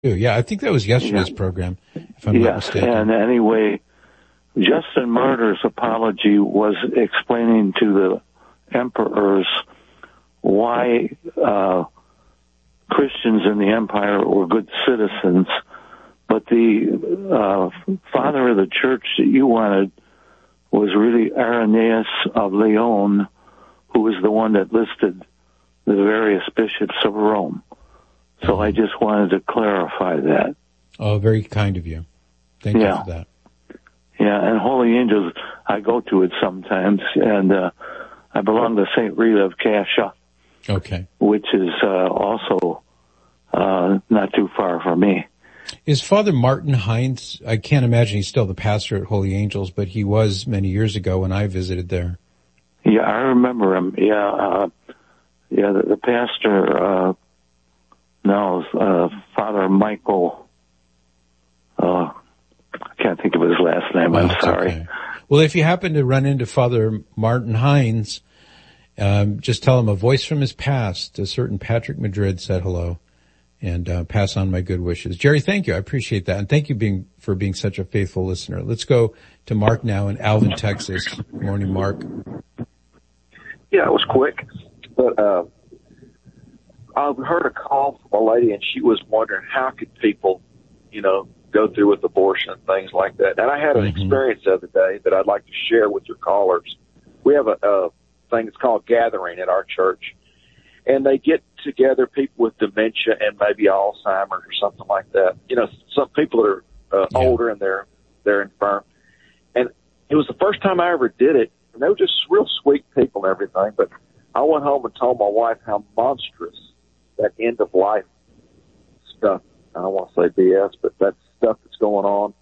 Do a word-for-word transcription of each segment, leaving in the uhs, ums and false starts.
Yeah, I think that was yesterday's yeah. program, if I'm yes, not mistaken. And anyway, Justin Martyr's apology was explaining to the emperors why uh, Christians in the empire were good citizens, but the uh, father of the church that you wanted was really Irenaeus of Lyon, who was the one that listed the various bishops of Rome. So I just wanted to clarify that. Oh, very kind of you. Thank yeah. you for that. Yeah, and Holy Angels, I go to it sometimes, and uh, I belong to Saint Rita of Cascia. Okay. Which is uh, also uh, not too far from me. Is Father Martin Hines, I can't imagine he's still the pastor at Holy Angels, but he was many years ago when I visited there. Yeah, I remember him. Yeah, uh, yeah, the, the pastor, uh, no, uh, Father Michael, uh, I can't think of his last name, I'm oh, sorry. Okay. Well, if you happen to run into Father Martin Hines, um, just tell him a voice from his past, a certain Patrick Madrid said hello, and uh, pass on my good wishes. Jerry, thank you. I appreciate that. And thank you being for being such a faithful listener. Let's go to Mark now in Alvin, Texas. Good morning, Mark. Yeah, it was quick, but uh, I heard a call from a lady, and she was wondering how could people, you know, go through with abortion and things like that. And I had an mm-hmm. experience the other day that I'd like to share with your callers. We have a, a thing that's called Gathering at our church, and they get together people with dementia and maybe Alzheimer's or something like that. You know, some people that are uh, yeah. older and they're they're infirm. And it was the first time I ever did it, and they were just real sweet people and everything. But I went home and told my wife how monstrous that end of life stuff. I don't want to say B S, but that stuff that's going on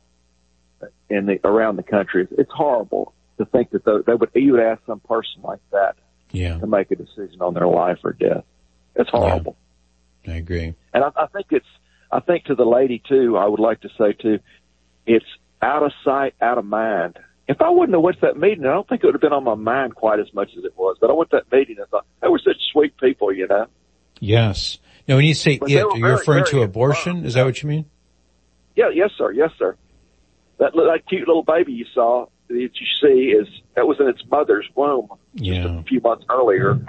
in the around the country. It's horrible to think that they, they would you would ask some person like that yeah. to make a decision on their life or death. It's horrible. Yeah, I agree. And I, I think it's I think to the lady too. I would like to say too, it's out of sight, out of mind. If I wouldn't have went to that meeting, I don't think it would have been on my mind quite as much as it was. But I went to that meeting and thought they were such sweet people, you know. Yes. Now, when you say it, you're very, referring very to abortion? Fun. Is that what you mean? Yeah, yes, sir. Yes, sir. That, that cute little baby you saw, that you see, is that was in its mother's womb yeah. just a few months earlier.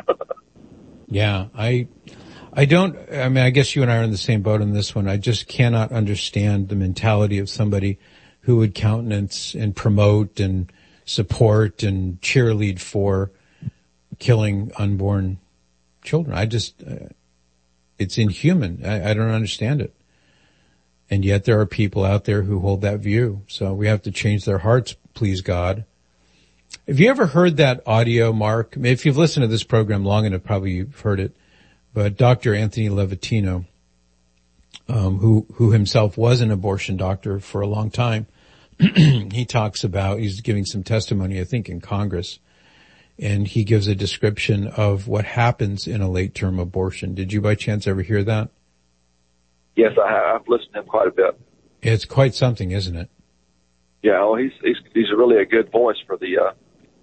yeah, I, I don't, I mean, I guess you and I are in the same boat on this one. I just cannot understand the mentality of somebody who would countenance and promote and support and cheerlead for killing unborn children. I just, uh, it's inhuman. I, I don't understand it. And yet there are people out there who hold that view. So we have to change their hearts, please God. Have you ever heard that audio, Mark? I mean, if you've listened to this program long enough, probably you've heard it. But Doctor Anthony Levatino, um, who, who himself was an abortion doctor for a long time, he talks about, he's giving some testimony, I think, in Congress. And he gives a description of what happens in a late-term abortion. Did you by chance ever hear that? Yes, I have. I've listened to him quite a bit. It's quite something, isn't it? Yeah, well, he's he's he's really a good voice for the uh,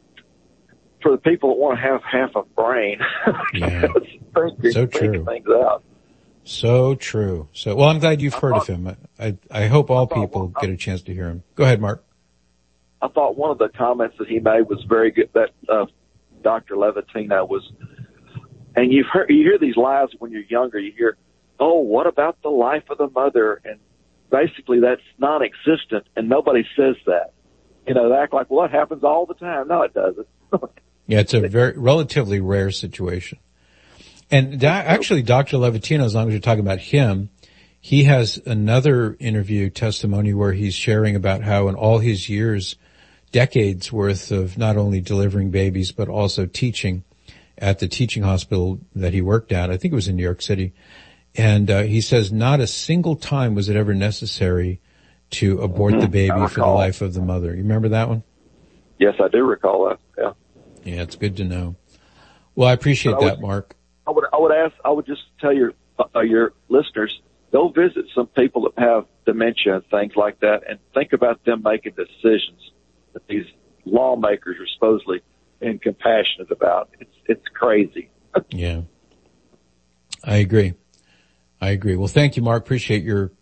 for the people that want to have half a brain. Yeah, thinking, so true. Things out. So true. So, well, I'm glad you've heard thought, of him. I I hope all thought, people well, get a chance to hear him. Go ahead, Mark. I thought one of the comments that he made was very good. That uh, Doctor Levatino was, and you've heard you hear these lies when you're younger. You hear, oh, what about the life of the mother? And basically that's non-existent, and nobody says that. You know, they act like, well, it happens all the time. No, it doesn't. Yeah, it's a very relatively rare situation. And da- actually, Doctor Levatino, as long as you're talking about him, he has another interview testimony where he's sharing about how in all his years, decades worth of not only delivering babies, but also teaching at the teaching hospital that he worked at, I think it was in New York City. And uh, he says not a single time was it ever necessary to abort mm-hmm. the baby for the life of the mother. You remember that one? Yes, I do recall that. Yeah. Yeah, it's good to know. Well, I appreciate I that, would, Mark. I would, I would ask, I would just tell your, uh, your listeners, go visit some people that have dementia and things like that, and think about them making decisions that these lawmakers are supposedly being compassionate about. It's, it's crazy. Yeah. I agree. I agree. Well, thank you, Mark. Appreciate your